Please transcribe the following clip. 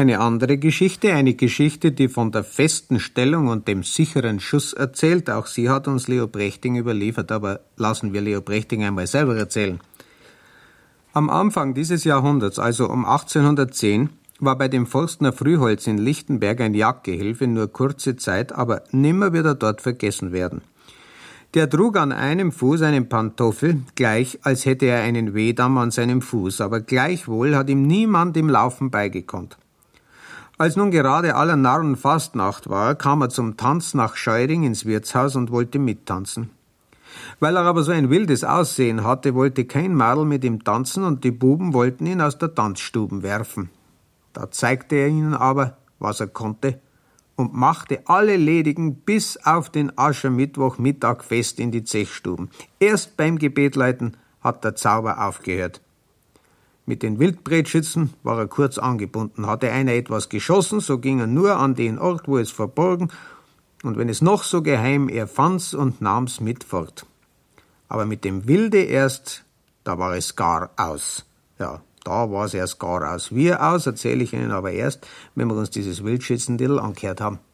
Eine andere Geschichte, eine Geschichte, die von der festen Stellung und dem sicheren Schuss erzählt. Auch sie hat uns Leo Brechting überliefert, aber lassen wir Leo Brechting einmal selber erzählen. Am Anfang dieses Jahrhunderts, also um 1810, war bei dem Forstner Frühholz in Lichtenberg ein Jagdgehilfe, nur kurze Zeit, aber nimmer wird er dort vergessen werden. Der trug an einem Fuß einen Pantoffel, gleich als hätte er einen Wehdamm an seinem Fuß, aber gleichwohl hat ihm niemand im Laufen beigekonnt. Als nun gerade aller Narren Fastnacht war, kam er zum Tanz nach Scheuring ins Wirtshaus und wollte mittanzen. Weil er aber so ein wildes Aussehen hatte, wollte kein Madel mit ihm tanzen und die Buben wollten ihn aus der Tanzstuben werfen. Da zeigte er ihnen aber, was er konnte, und machte alle Ledigen bis auf den Aschermittwochmittag fest in die Zechstuben. Erst beim Gebetleiten hat der Zauber aufgehört. Mit den Wildbretschützen war er kurz angebunden. Hatte einer etwas geschossen, so ging er nur an den Ort, wo es verborgen, und wenn es noch so geheim, er fand's und nahm's mit fort. Aber mit dem Wilde erst, da war es gar aus. Ja, da war es erst gar aus. Wir aus, erzähle ich Ihnen aber erst, wenn wir uns dieses Wildschützendidel angehört haben.